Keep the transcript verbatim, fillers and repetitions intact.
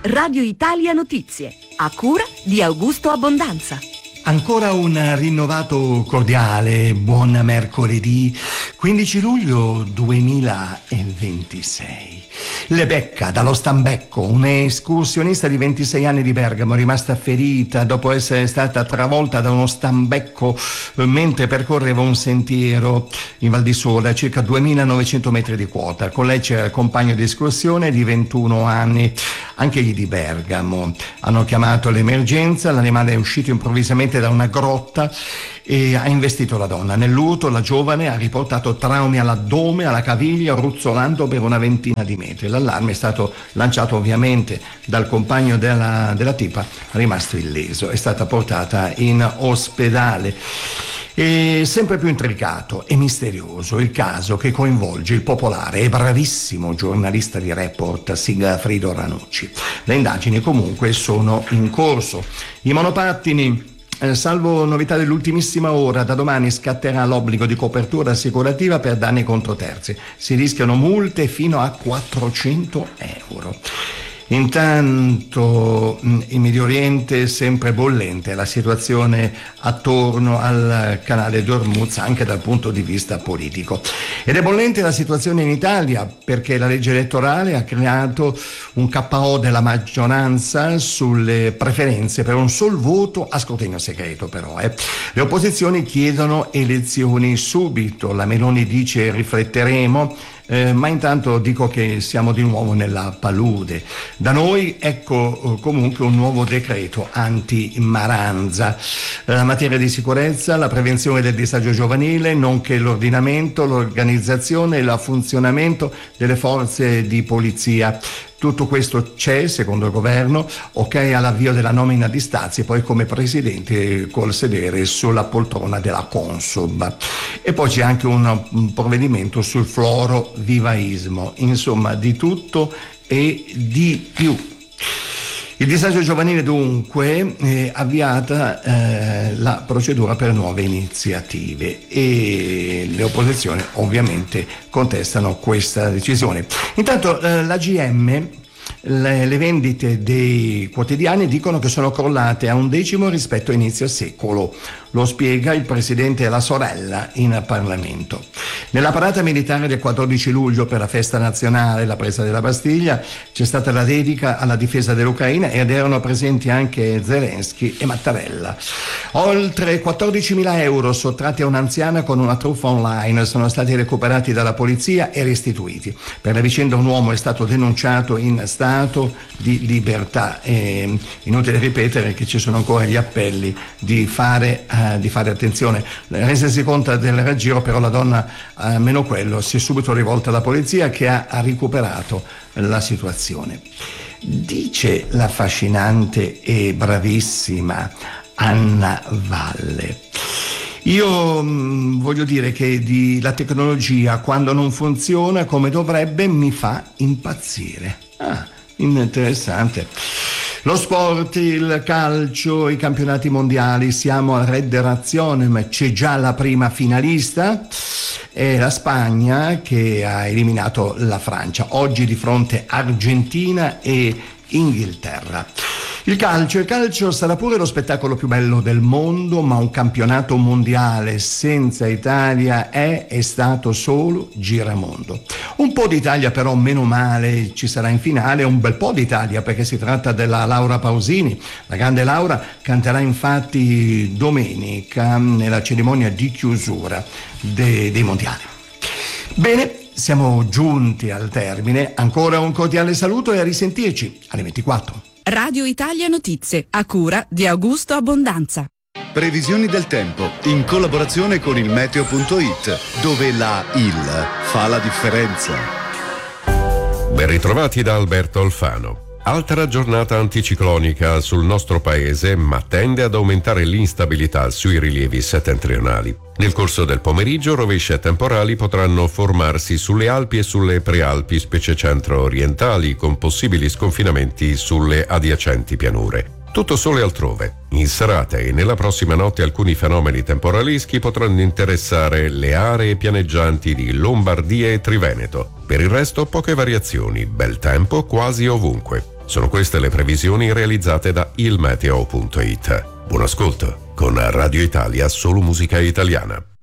Radio Italia Notizie, a cura di Augusto Abbondanza. Ancora un rinnovato cordiale buon mercoledì quindici luglio duemilaventisei. Lebecca dallo Stambecco, un'escursionista di ventisei anni di Bergamo, rimasta ferita dopo essere stata travolta da uno stambecco mentre percorreva un sentiero in Val di Sola a circa duemilanovecento metri di quota. Con lei c'era il compagno di escursione di ventuno anni, anch'egli di Bergamo. Hanno chiamato l'emergenza, l'animale è uscito improvvisamente da una grotta e ha investito la donna. Nel lutto la giovane ha riportato traumi all'addome, alla caviglia, ruzzolando per una ventina di metri. L'allarme è stato lanciato ovviamente dal compagno della, della tipa, rimasto illeso. È stata portata in ospedale. E sempre più intricato e misterioso il caso che coinvolge il popolare e bravissimo giornalista di Report Sigfrido Ranucci. Le indagini comunque sono in corso. I monopattini, Eh, salvo novità dell'ultimissima ora, da domani scatterà l'obbligo di copertura assicurativa per danni contro terzi. Si rischiano multe fino a quattrocento euro. Intanto in Medio Oriente sempre bollente la situazione attorno al canale d'Ormuz anche dal punto di vista politico, ed è bollente la situazione in Italia perché la legge elettorale ha creato un K O della maggioranza sulle preferenze per un sol voto a scrutinio segreto. Però eh. le opposizioni chiedono elezioni subito, la Meloni dice rifletteremo. Eh, ma intanto dico che siamo di nuovo nella palude. Da noi ecco comunque un nuovo decreto anti-Maranza. La materia di sicurezza, la prevenzione del disagio giovanile, nonché l'ordinamento, l'organizzazione e il funzionamento delle forze di polizia. Tutto questo c'è, secondo il governo, ok all'avvio della nomina di Stazi, poi come presidente col sedere sulla poltrona della Consob. E poi c'è anche un, un provvedimento sul florovivaismo. Insomma, di tutto e di più. Il disagio giovanile dunque è avviata eh, la procedura per nuove iniziative e le opposizioni ovviamente contestano questa decisione. Intanto eh, l'A G M, le, le vendite dei quotidiani dicono che sono crollate a un decimo rispetto a inizio secolo. Lo spiega il presidente e la sorella in Parlamento. Nella parata militare del quattordici luglio per la festa nazionale, la presa della Bastiglia, c'è stata la dedica alla difesa dell'Ucraina ed erano presenti anche Zelensky e Mattarella. Oltre quattordicimila euro sottratti a un'anziana con una truffa online sono stati recuperati dalla polizia e restituiti. Per la vicenda un uomo è stato denunciato in stato di libertà. È inutile ripetere che ci sono ancora gli appelli di fare eh, di fare attenzione, rendersi conto del raggiro, però la donna, almeno quello, si è subito rivolta alla polizia che ha, ha recuperato la situazione. Dice la affascinante e bravissima Anna Valle: io mh, voglio dire che di, la tecnologia quando non funziona come dovrebbe mi fa impazzire. Ah, interessante. Lo sport, il calcio, i campionati mondiali, siamo al Red Razionem, c'è già la prima finalista, è la Spagna che ha eliminato la Francia, oggi di fronte Argentina e Inghilterra. Il calcio, il calcio sarà pure lo spettacolo più bello del mondo, ma un campionato mondiale senza Italia è e stato solo giramondo. Un po' d'Italia però, meno male, ci sarà in finale, un bel po' d'Italia perché si tratta della Laura Pausini. La grande Laura canterà infatti domenica nella cerimonia di chiusura de- dei mondiali. Bene, siamo giunti al termine, ancora un cordiale saluto e a risentirci alle ventiquattro. Radio Italia Notizie, a cura di Augusto Abbondanza. Previsioni del tempo, in collaborazione con il meteo punto it, dove la I L fa la differenza. Ben ritrovati da Alberto Alfano. Altra giornata anticiclonica sul nostro paese, ma tende ad aumentare l'instabilità sui rilievi settentrionali. Nel corso del pomeriggio rovesci temporali potranno formarsi sulle Alpi e sulle Prealpi, specie centro-orientali, con possibili sconfinamenti sulle adiacenti pianure. Tutto sole altrove. In serata e nella prossima notte alcuni fenomeni temporaleschi potranno interessare le aree pianeggianti di Lombardia e Triveneto. Per il resto poche variazioni, bel tempo quasi ovunque. Sono queste le previsioni realizzate da il meteo punto it. Buon ascolto con Radio Italia, solo musica italiana.